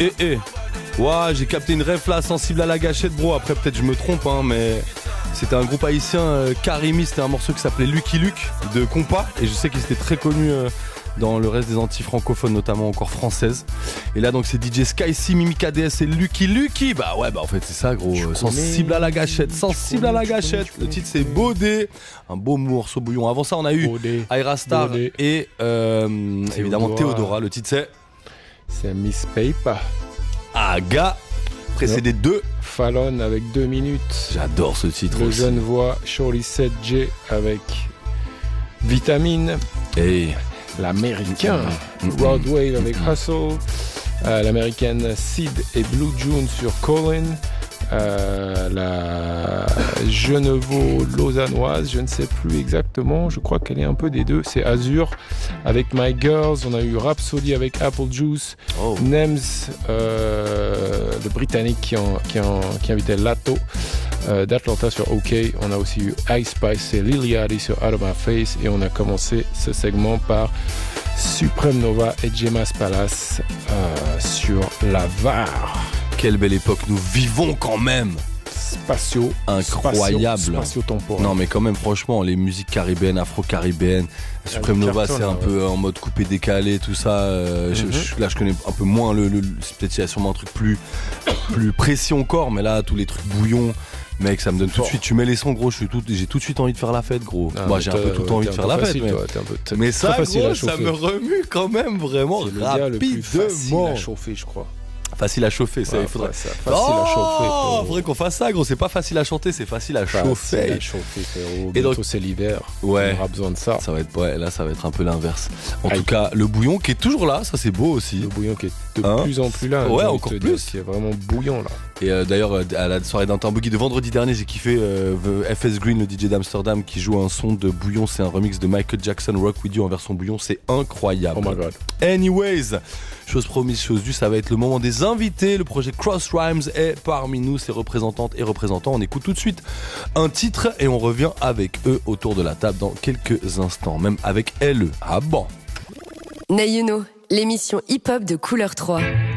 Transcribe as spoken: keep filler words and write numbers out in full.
Eh eh. Ouais, j'ai capté une ref là, sensible à la gâchette, bro. Après, peut-être je me trompe, hein, mais c'était un groupe haïtien, euh, Karimi. C'était un morceau qui s'appelait Lucky Luke de Compas. Et je sais qu'il était très connu euh, dans le reste des Antilles francophones, notamment encore françaises. Et là, donc, c'est D J Skycy, Mimika D S et Lucky Lucky. Bah ouais, bah en fait, c'est ça, gros. Euh, sensible à la gâchette, sensible à la gâchette. Le titre, c'est Baudé. Un beau morceau bouillon. Avant ça, on a eu Aira Star et euh, évidemment Théodora. Le titre, c'est C'est Miss Paper. Aga, précédé de Fallon avec deux minutes. J'adore ce titre. Le aussi. jeune voix Shirley sept J avec Vitamine. Et l'américain mm-hmm. Rod Wave avec mm-hmm. Hustle. Euh, l'américaine Sid et Blue June sur Colin. Euh, la Genevo-Lausannoise, je ne sais plus exactement, je crois qu'elle est un peu des deux, c'est Azure avec My Girls, on a eu Rhapsody avec Apple Juice, oh. Nems, euh, le Britannique qui, en, qui, en, qui invitait Lato, euh, d'Atlanta sur OK, on a aussi eu Ice Spice et Lil Yachty sur Out of My Face, et on a commencé ce segment par Supreme Nova et Jemas Palace euh, sur La V A R. Quelle belle époque nous vivons quand même. Spatio, incroyable. Spatio-temporel. Non mais quand même franchement les musiques caribéennes, afro-caribéennes, Supreme Nova c'est un ouais. peu en mode coupé décalé tout ça. Euh, mm-hmm. je, je, là je connais un peu moins le, le c'est peut-être il y a sûrement un truc plus plus précis encore, mais là tous les trucs bouillons. Mec, ça me donne tout de suite. Tu mets les sons, gros. Je suis tout, j'ai tout de suite envie de faire la fête, gros. Ah, Moi, j'ai un peu tout le temps envie de faire la fête. Mais, toi, un peu, mais ça, gros, ça me remue quand même vraiment c'est rapidement. Le plus facile à chauffer, je crois. Facile à chauffer, ça, ouais, il faudrait. Ça, facile oh, à chauffer. Il faudrait qu'on fasse ça, gros. C'est pas facile à chanter, c'est facile à facile chauffer. Facile à chauffer, frérot. Et donc, c'est l'hiver. Ouais. On aura besoin de ça. Ça va être, ouais, là, ça va être un peu l'inverse. En Aïe. tout cas, le bouillon qui est toujours là, ça c'est beau aussi. Le bouillon qui est de hein plus en plus là. Ouais, encore plus. Qui est vraiment bouillant là. Et euh, d'ailleurs, à la soirée d'Inter Boogie de vendredi dernier, j'ai kiffé euh, F S Green, le D J d'Amsterdam, qui joue un son de bouillon. C'est un remix de Michael Jackson, Rock With You en version bouillon. C'est incroyable. Oh my god. Anyways, chose promise, chose due, ça va être le moment des invités. Le projet Cross Rhymes est parmi nous, ses représentantes et représentants. On écoute tout de suite un titre et on revient avec eux autour de la table dans quelques instants, même avec L E. Ah bon. Nayuno, l'émission hip-hop de Couleur trois.